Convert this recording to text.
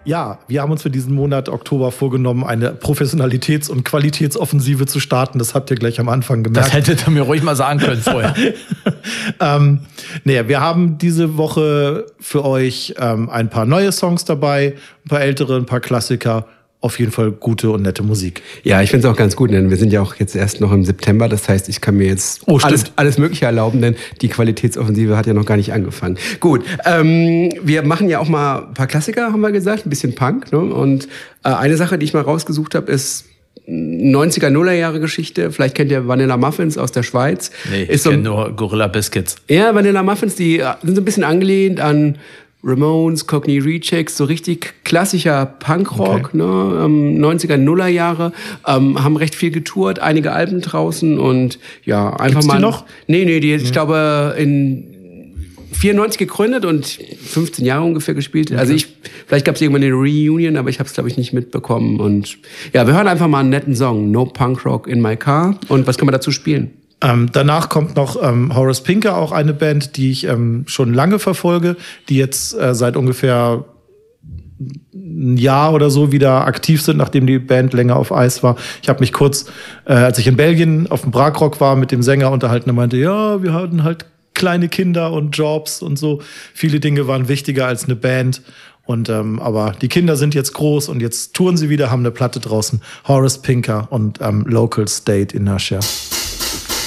Ja, wir haben uns für diesen Monat Oktober vorgenommen, eine Professionalitäts- und Qualitätsoffensive zu starten. Das habt ihr gleich am Anfang gemerkt. Das hättet ihr mir ruhig mal sagen können vorher. Wir haben diese Woche für euch ein paar neue Songs dabei, ein paar ältere, ein paar Klassiker. Auf jeden Fall gute und nette Musik. Ja, ich finde es auch ganz gut, denn wir sind ja auch jetzt erst noch im September. Das heißt, ich kann mir jetzt alles Mögliche erlauben, denn die Qualitätsoffensive hat ja noch gar nicht angefangen. Gut, wir machen ja auch mal ein paar Klassiker, haben wir gesagt, ein bisschen Punk. Ne? Und eine Sache, die ich mal rausgesucht habe, ist 90er, Nullerjahre Geschichte. Vielleicht kennt ihr Vanilla Muffins aus der Schweiz. Nee, ich kenne nur Gorilla Biscuits. Ja, Vanilla Muffins, die sind so ein bisschen angelehnt an Ramones, Cockney Rejects, so richtig klassischer Punkrock, okay. Ne? 90er, Nullerjahre, haben recht viel getourt, einige Alben draußen und ja, einfach Gibt's mal. Die noch? Nee, ich glaube in 94 gegründet und 15 Jahre ungefähr gespielt. Okay. Also vielleicht gab es irgendwann eine Reunion, aber ich habe es, glaube ich, nicht mitbekommen. Und ja, wir hören einfach mal einen netten Song, No Punk Rock in My Car. Und was kann man dazu spielen? Danach kommt noch Horace Pinker, auch eine Band, die ich schon lange verfolge, die jetzt seit ungefähr ein Jahr oder so wieder aktiv sind, nachdem die Band länger auf Eis war. Ich habe mich kurz, als ich in Belgien auf dem Bragrock war, mit dem Sänger unterhalten. Er meinte, ja, wir hatten halt kleine Kinder und Jobs und so. Viele Dinge waren wichtiger als eine Band. Und aber die Kinder sind jetzt groß und jetzt touren sie wieder, haben eine Platte draußen. Horace Pinker und Local State Inertia.